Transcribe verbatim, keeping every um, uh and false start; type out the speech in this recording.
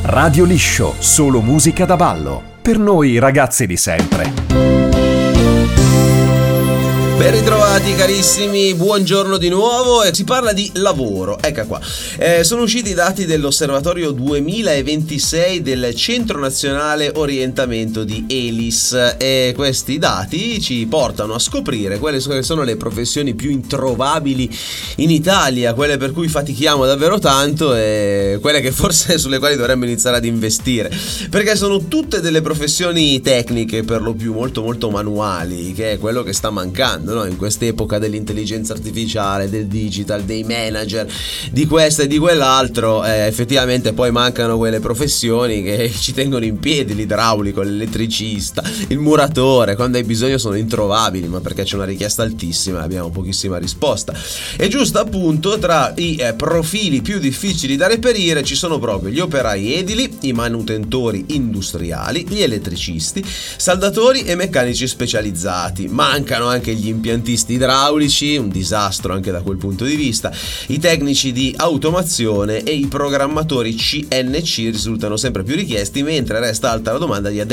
Radio Liscio, solo musica da ballo. Per noi ragazzi di sempre. Ben ritrovati carissimi, buongiorno di nuovo e si parla di lavoro, ecco qua. Eh, sono usciti i dati dell'osservatorio duemilaventisei del Centro Nazionale Orientamento di ELIS e questi dati ci portano a scoprire quelle sono le professioni più introvabili in Italia, quelle per cui fatichiamo davvero tanto e quelle che forse sulle quali dovremmo iniziare ad investire, perché sono tutte delle professioni tecniche, per lo più molto molto manuali, che è quello che sta mancando, no? In quest'epoca dell'intelligenza artificiale, del digital, dei manager, di questo e di quell'altro, eh, effettivamente poi mancano quelle professioni che ci tengono in piedi: l'idraulico, l'elettricista, il muratore. Quando hai bisogno sono introvabili, ma perché c'è una richiesta altissima e abbiamo pochissima risposta. E giusto appunto, tra i eh, profili più difficili da reperire ci sono proprio gli operai edili, i manutentori industriali, gli elettricisti, saldatori e meccanici specializzati. Mancano anche gli impiantisti idraulici, un disastro anche da quel punto di vista, i tecnici di automazione e i programmatori C N C risultano sempre più richiesti, mentre resta alta la domanda di